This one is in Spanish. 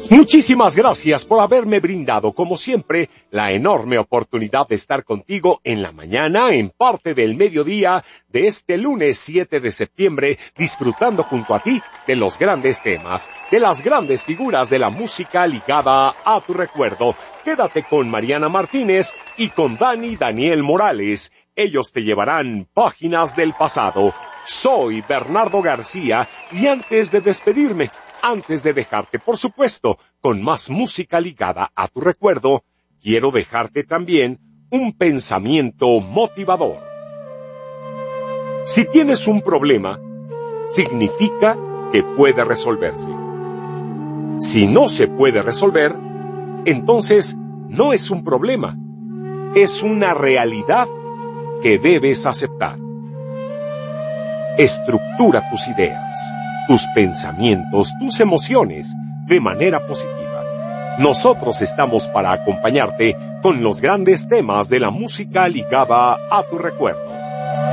Muchísimas gracias por haberme brindado, como siempre, la enorme oportunidad de estar contigo en la mañana, en parte del mediodía de este lunes 7 de septiembre, disfrutando junto a ti de los grandes temas, de las grandes figuras de la música ligada a tu recuerdo. Quédate con Mariana Martínez y con Daniel Morales. Ellos te llevarán páginas del pasado. Soy Bernardo García y antes de despedirme, antes de dejarte, por supuesto, con más música ligada a tu recuerdo, quiero dejarte también un pensamiento motivador. Si tienes un problema, significa que puede resolverse. Si no se puede resolver, entonces no es un problema, es una realidad que debes aceptar. Estructura tus ideas, tus pensamientos, tus emociones de manera positiva. Nosotros estamos para acompañarte con los grandes temas de la música ligada a tu recuerdo.